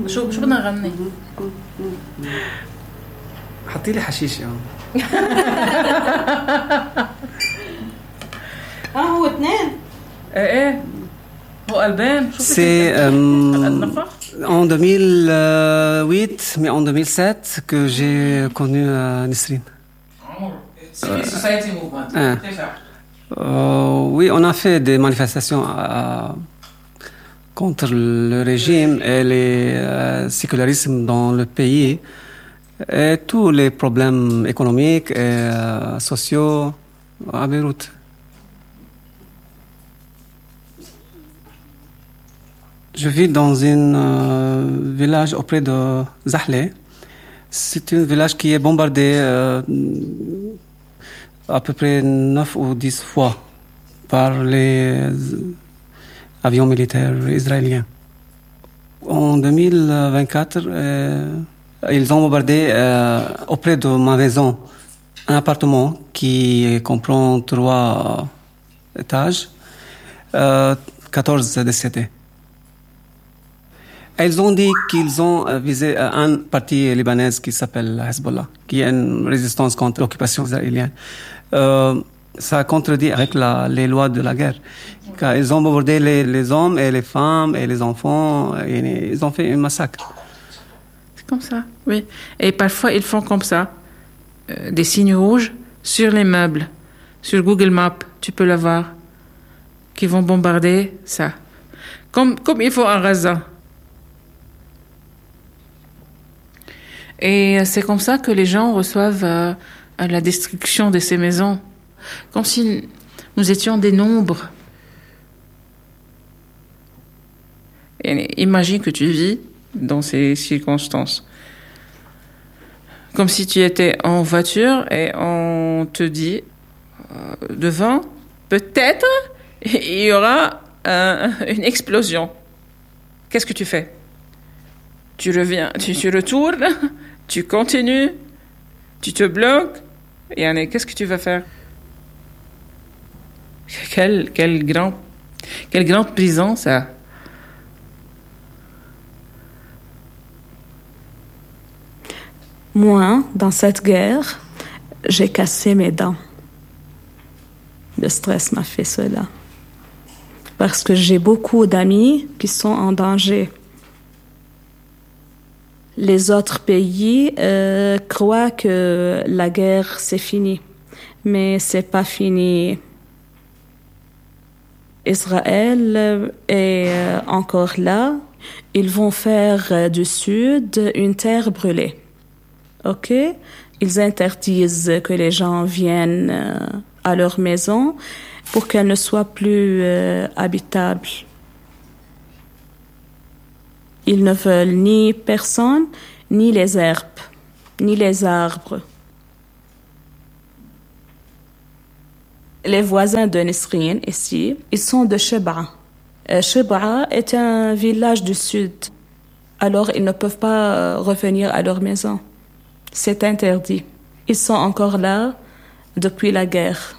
شو بدنا نغني؟ حطي لي حشيش هو اثنين. ايه هو قلبين. C'est en 2008, mais en 2007 que j'ai connu Nesrine. Civil Society Movement. C'est ça. Oui, on a fait des manifestations contre le régime et le sécularisme dans le pays et tous les problèmes économiques et sociaux à Beyrouth. Je vis dans un village auprès de Zahle. C'est un village qui est bombardé à peu près 9 ou 10 fois par les avions militaires israéliens. En 2024, ils ont bombardé auprès de ma maison un appartement qui comprend 3 étages, 14 décédés. Ils ont dit qu'ils ont visé un parti libanaise qui s'appelle Hezbollah, qui est une résistance contre l'occupation israélienne. Ça contredit avec les lois de la guerre. Car ils ont bombardé les hommes et les femmes et les enfants, et ils ont fait un massacre. C'est comme ça, oui. Et parfois, ils font comme ça, des signes rouges sur les meubles. Sur Google Maps, tu peux le voir, qui vont bombarder ça. Comme il faut en Gaza. Et c'est comme ça que les gens reçoivent la destruction de ces maisons. Comme si nous étions des nombres. Et imagine que tu vis dans ces circonstances. Comme si tu étais en voiture et on te dit devant, peut-être, il y aura une explosion. Qu'est-ce que tu fais? Tu reviens, tu retournes, tu continues, tu te bloques. Et qu'est-ce que tu vas faire? Quelle grande prison, ça. Moi, dans cette guerre, j'ai cassé mes dents. Le stress m'a fait cela. Parce que j'ai beaucoup d'amis qui sont en danger. Les autres pays croient que la guerre, c'est fini. Mais c'est pas fini. Israël est encore là. Ils vont faire du sud une terre brûlée. OK? Ils interdisent que les gens viennent à leur maison pour qu'elle ne soit plus habitable. Ils ne veulent ni personne, ni les herbes, ni les arbres. Les voisins de Nesrine, ici, ils sont de Sheba. Sheba est un village du sud. Alors, ils ne peuvent pas revenir à leur maison. C'est interdit. Ils sont encore là depuis la guerre.